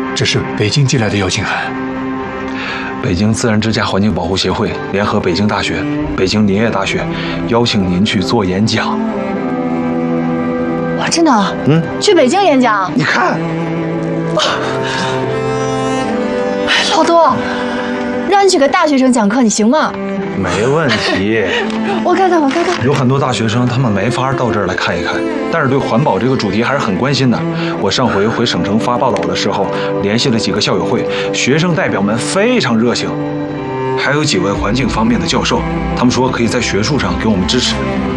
这是北京寄来的邀请函。 北京自然之家环境保护协会联合北京大学、北京林业大学，邀请您去做演讲。 哇，真的？去北京演讲？ 你看， 老多，让你去给大学生讲课，你行吗？ 没问题。 我看看。 有很多大学生，他们没法到这儿来看一看，但是对环保这个主题还是很关心的。我上回回省城发报道的时候，联系了几个校友会，学生代表们非常热情，还有几位环境方面的教授，他们说可以在学术上给我们支持。